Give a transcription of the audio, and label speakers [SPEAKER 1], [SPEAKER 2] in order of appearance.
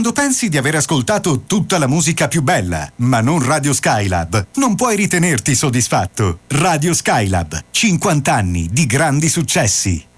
[SPEAKER 1] Quando pensi di aver ascoltato tutta la musica più bella, ma non Radio Skylab, non puoi ritenerti soddisfatto. Radio Skylab, 50 anni di grandi successi.